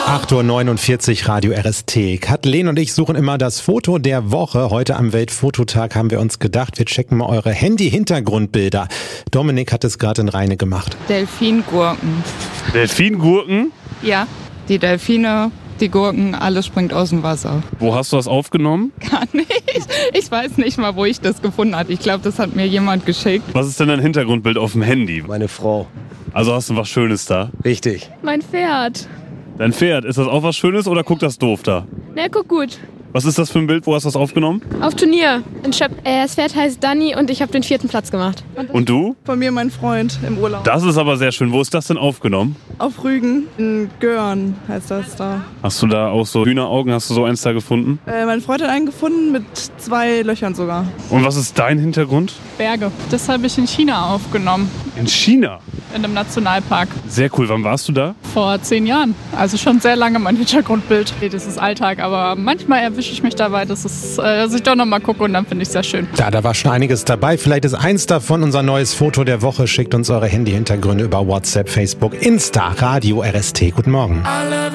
8:49 Uhr, Radio RST. Kathleen und ich suchen immer das Foto der Woche. Heute am Weltfototag haben wir uns gedacht, wir checken mal eure Handy-Hintergrundbilder. Dominik hat es gerade in Rheine gemacht. Delfingurken. Delfingurken? Ja, die Delfine, die Gurken, alles springt aus dem Wasser. Wo hast du das aufgenommen? Gar nicht. Ich weiß nicht mal, wo ich das gefunden habe. Ich glaube, das hat mir jemand geschickt. Was ist denn dein Hintergrundbild auf dem Handy? Meine Frau. Also hast du was Schönes da? Richtig. Mein Pferd. Dein Pferd, ist das auch was Schönes oder guckt das doof da? Ne, guck gut. Was ist das für ein Bild? Wo hast du das aufgenommen? Auf Turnier in Schöpp. Das Pferd heißt Dani und ich habe den 4. Platz gemacht. Und du? Von mir mein Freund im Urlaub. Das ist aber sehr schön. Wo ist das denn aufgenommen? Auf Rügen, in Görn heißt das da. Hast du da auch so Hühneraugen? Hast du so eins da gefunden? Mein Freund hat einen gefunden mit 2 Löchern sogar. Und was ist dein Hintergrund? Berge. Das habe ich in China aufgenommen. In China? In einem Nationalpark. Sehr cool. Wann warst du da? Vor 10 Jahren. Also schon sehr lange mein Hintergrundbild. Das ist Alltag, aber manchmal erwische ich mich dabei, dass ich doch noch mal gucke und dann finde ich es sehr schön. Ja, da war schon einiges dabei. Vielleicht ist eins davon unser neues Foto der Woche. Schickt uns eure Handy-Hintergründe über WhatsApp, Facebook, Insta, Radio RST. Guten Morgen.